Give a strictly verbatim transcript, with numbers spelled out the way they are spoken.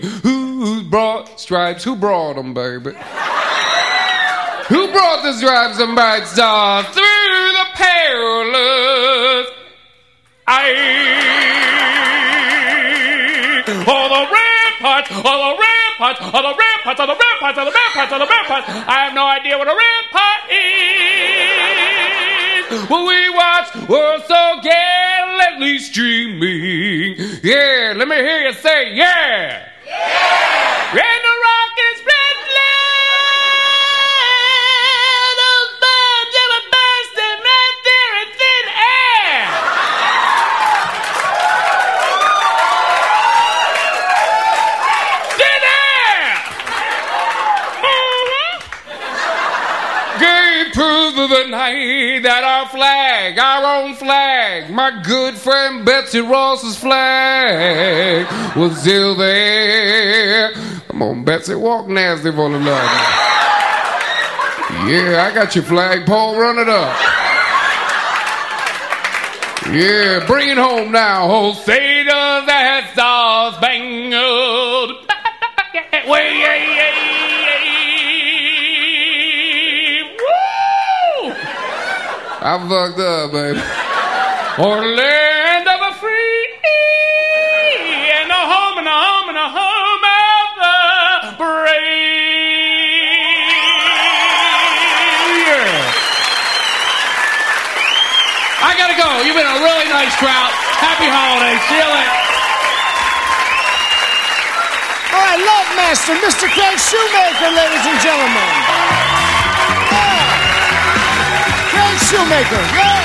Who brought stripes? Who brought them, baby? Who brought the stripes and bright stars through the perilous ice? All the ramparts, all the ramparts, all the ramparts, all the ramparts, all the ramparts, all the ramparts. I have no idea what a rampart is. Well, we watch world so gallantly streaming. Yeah, let me hear you say yeah. Yeah. And the rockets spread loud. Those bombs ever bursting right there in thin air. Thin air. Mm-hmm. Gave proof of the night that our flag, our own flag, my good friend Betsy Ross's flag was still there. Come on, Betsy, walk nasty for the love. Yeah, I got your flagpole, run it up. Yeah, bring it home now. Oh, say does that star spangled way, yeah, yeah, yeah. Woo! I fucked up, baby. Or the land of a free and a home and a home and a home of the brave. Yeah. I gotta go. You've been a really nice crowd. Happy holidays. See you later. All right, Love Master, Mister Craig Shoemaker, ladies and gentlemen. Yeah. Craig Shoemaker. Yeah.